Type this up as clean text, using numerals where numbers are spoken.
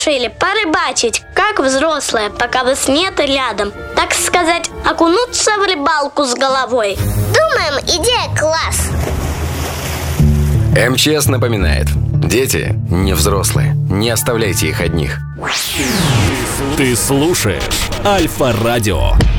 решили порыбачить, как взрослые, пока вас нет рядом. Так сказать, окунуться в рыбалку с головой. Думаем, идея класс. МЧС напоминает: дети не взрослые, не оставляйте их одних. Ты слушаешь Альфа Радио.